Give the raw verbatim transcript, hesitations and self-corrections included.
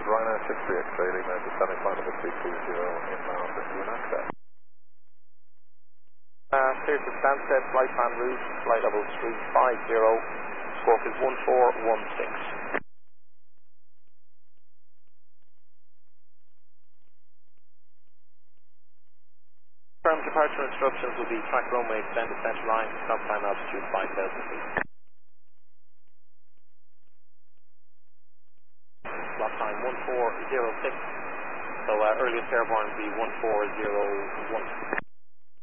Ryanair six three X-ray, Lima, descending flight number three two zero, inbound for you and access. Uh, clear to Stansted, flight plan route, flight level three five zero, squawk is one four one six. Confirmed departure instructions will be track runway, extended center line, stop time altitude five thousand feet. Slot time one four zero six, so uh, earliest airborne will be one four zero one.